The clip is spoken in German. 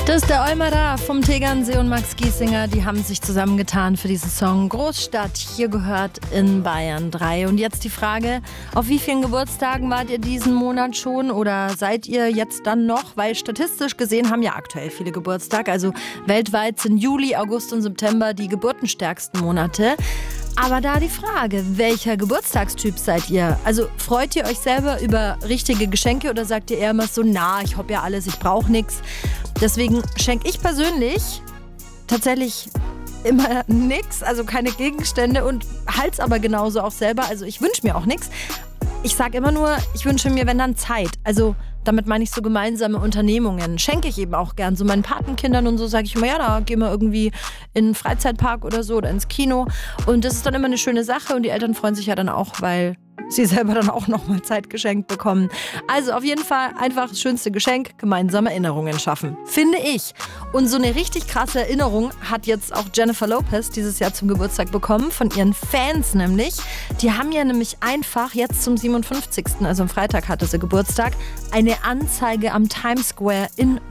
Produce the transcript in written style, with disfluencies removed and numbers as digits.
Das ist der Olmera vom Tegernsee und Max Giesinger. Die haben sich zusammengetan für diesen Song Großstadt. Hier gehört in Bayern 3. Und jetzt die Frage, auf wie vielen Geburtstagen wart ihr diesen Monat schon oder seid ihr jetzt dann noch? Weil statistisch gesehen haben ja aktuell viele Geburtstag. Also weltweit sind Juli, August und September die geburtenstärksten Monate. Aber da die Frage, welcher Geburtstagstyp seid ihr? Also freut ihr euch selber über richtige Geschenke oder sagt ihr eher immer so, na, ich hab ja alles, ich brauch nichts. Deswegen schenke ich persönlich tatsächlich immer nichts, also keine Gegenstände und halt's aber genauso auch selber. Also ich wünsche mir auch nichts. Ich sage immer nur, ich wünsche mir, wenn dann Zeit. Also damit meine ich so gemeinsame Unternehmungen. Schenke ich eben auch gern. So meinen Patenkindern und so sage ich immer, ja, da gehen wir irgendwie in einen Freizeitpark oder so oder ins Kino. Und das ist dann immer eine schöne Sache und die Eltern freuen sich ja dann auch, weil sie selber dann auch nochmal Zeit geschenkt bekommen. Also auf jeden Fall einfach das schönste Geschenk, gemeinsame Erinnerungen schaffen. Finde ich. Und so eine richtig krasse Erinnerung hat jetzt auch Jennifer Lopez dieses Jahr zum Geburtstag bekommen, von ihren Fans nämlich. Die haben ja nämlich einfach jetzt zum 57., also am Freitag hatte sie Geburtstag, eine Anzeige am Times Square in